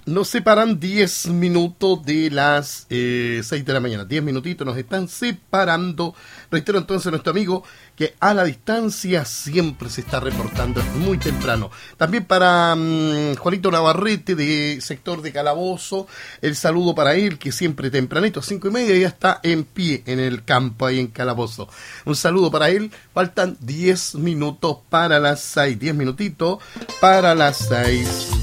Nos separan 10 minutos de las 6 de la mañana. 10 minutitos nos están separando. Reitero entonces a nuestro amigo que a la distancia siempre se está reportando muy temprano. También para Juanito Navarrete de sector de Calabozo, el saludo para él que siempre tempranito, 5:30 ya está en pie en el campo ahí en Calabozo. Un saludo para él. Faltan 10 minutos para las 6. 10 minutitos para las 6